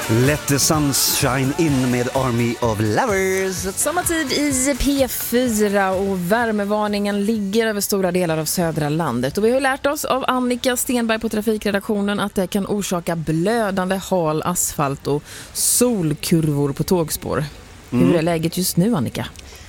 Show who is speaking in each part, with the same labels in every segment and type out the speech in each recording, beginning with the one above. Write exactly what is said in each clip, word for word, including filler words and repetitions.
Speaker 1: Let the sunshine in med Army of Lovers.
Speaker 2: Sommartid i P fyra och värmevarningen ligger över stora delar av södra landet. Och vi har lärt oss av Annika Stenberg på trafikredaktionen att det kan orsaka blödande hal asfalt och solkurvor på tågspår. Mm. Hur är läget just nu, Annika?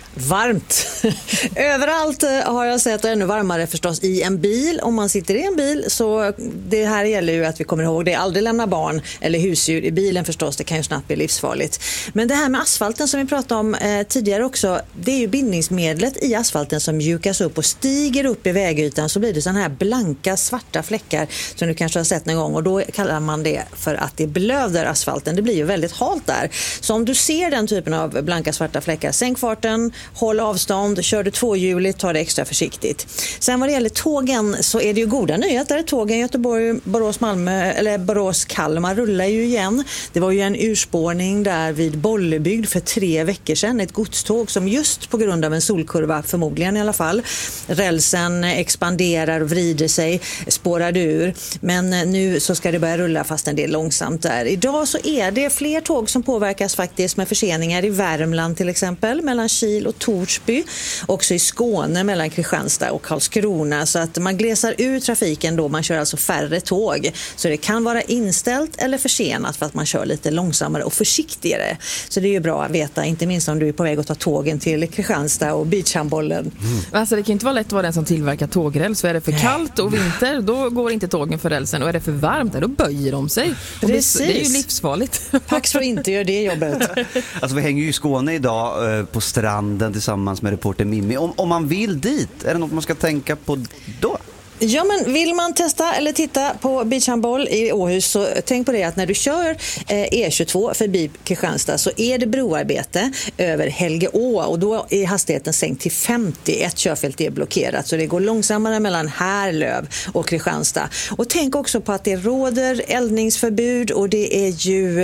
Speaker 3: Varmt. Överallt har jag sett, och ännu varmare förstås i en bil. Om man sitter i en bil, så det här gäller ju att vi kommer ihåg det. Aldrig lämna barn eller husdjur i bilen förstås. Det kan ju snabbt bli livsfarligt. Men det här med asfalten som vi pratade om eh, tidigare också. Det är ju bindningsmedlet i asfalten som mjukas upp och stiger upp i vägytan. Så blir det sådana här blanka svarta fläckar som du kanske har sett någon gång. Och då kallar man det för att det blöder asfalten. Det blir ju väldigt halt där. Så om du ser den typen av blanka svarta fläckar, sänk farten. Håll avstånd, kör du tvåhjuligt, ta det extra försiktigt. Sen vad det gäller tågen så är det ju goda nyheter. Tågen Göteborg, Borås, Malmö eller Borås, Kalmar rullar ju igen. Det var ju en urspårning där vid Bollebygd för tre veckor sedan. Ett godståg som just på grund av en solkurva, förmodligen i alla fall, rälsen expanderar och vrider sig, spårar ur. Men nu så ska det börja rulla fast en del långsamt där. Idag så är det fler tåg som påverkas faktiskt med förseningar i Värmland till exempel, mellan Kil och Torsby, också i Skåne mellan Kristianstad och Karlskrona, så att man glesar ur trafiken då, man kör alltså färre tåg, så det kan vara inställt eller försenat för att man kör lite långsammare och försiktigare, så det är ju bra att veta, inte minst om du är på väg att ta tågen till Kristianstad och beachhandbollen.
Speaker 2: Mm. Alltså det kan inte vara lätt att vara den som tillverkar tågräls, så är det för kallt och vinter, då går inte tågen för rälsen, och är det för varmt, då böjer de sig.
Speaker 3: Precis.
Speaker 2: Det är ju livsfarligt.
Speaker 3: Pax för inte gör det jobbet.
Speaker 1: Alltså vi hänger ju i Skåne idag eh, på stranden tillsammans med reporter Mimmi. Om, om man vill dit, är det något man ska tänka på då?
Speaker 3: Ja, men vill man testa eller titta på beachhandboll i Åhus, så tänk på det att när du kör E tjugotvå förbi Kristianstad så är det broarbete över Helgeå, och då är hastigheten sänkt till femtio. Ett körfält är blockerat, så det går långsammare mellan Härlöv och Kristianstad. Och tänk också på att det råder eldningsförbud, och det är ju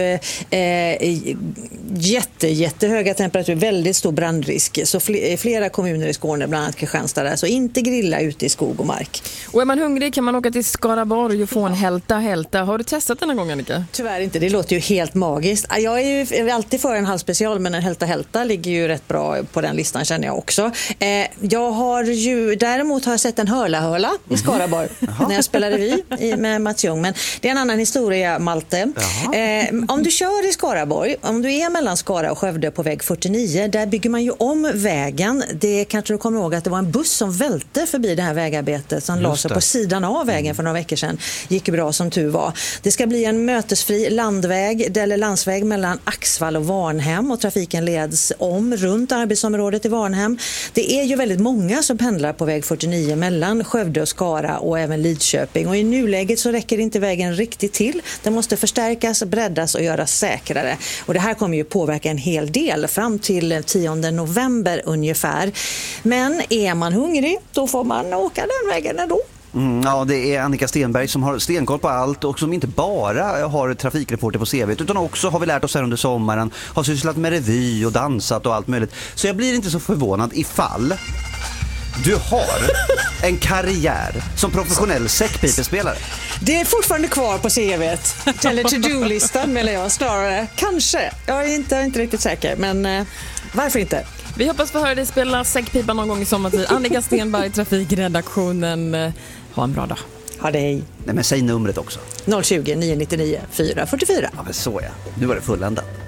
Speaker 3: eh, jätte, jättehöga temperaturer, väldigt stor brandrisk. Så flera kommuner i Skåne, bland annat Kristianstad där, så inte grilla ute i skog och mark.
Speaker 2: Och är man hungrig kan man åka till Skaraborg och få en hälta hälta. Har du testat den någon gång, Annika?
Speaker 3: Tyvärr inte, det låter ju helt magiskt. Jag är ju alltid för en halvspecial, men en hälta hälta ligger ju rätt bra på den listan, känner jag också. Eh, jag har ju, däremot har jag sett en hörla-hörla i Skaraborg mm. när jag spelade vi med Mats Ljung. Men det är en annan historia, Malte. Eh, om du kör i Skaraborg, om du är mellan Skara och Skövde på väg fyrtionio, där bygger man ju om vägen. Det kanske du kommer ihåg att det var en buss som välte förbi det här vägarbetet som la sig på sidan av vägen för några veckor sedan. Gick bra som tur var. Det ska bli en mötesfri landväg eller landsväg mellan Axvall och Varnhem, och trafiken leds om runt arbetsområdet i Varnhem. Det är ju väldigt många som pendlar på väg fyrtionio mellan Skövde och Skara och även Lidköping, och i nuläget så räcker inte vägen riktigt till. Den måste förstärkas, breddas och göras säkrare. Och det här kommer ju påverka en hel del fram till tionde november ungefär. Men är man hungrig, då får man åka den vägen ändå.
Speaker 1: Mm, ja, det är Annika Stenberg som har stenkoll på allt och som inte bara har trafikreporter på C V, utan också, har vi lärt oss här under sommaren, har sysslat med revy och dansat och allt möjligt. Så jag blir inte så förvånad ifall du har en karriär som professionell säckpipespelare.
Speaker 3: Det är fortfarande kvar på C V:t. Eller to-do-listan, menar jag snarare. Kanske. Jag är inte, jag är inte riktigt säker, men eh, varför inte?
Speaker 2: Vi hoppas få höra dig spela säckpipa någon gång i sommartid. Annika Stenberg, trafikredaktionen. Ha en bra dag.
Speaker 3: Ha det, hej.
Speaker 1: Nej, men säg numret också.
Speaker 3: noll tjugo, nio nio nio, fyra fyra fyra.
Speaker 1: Ja, men så ja. Nu var det fulländat.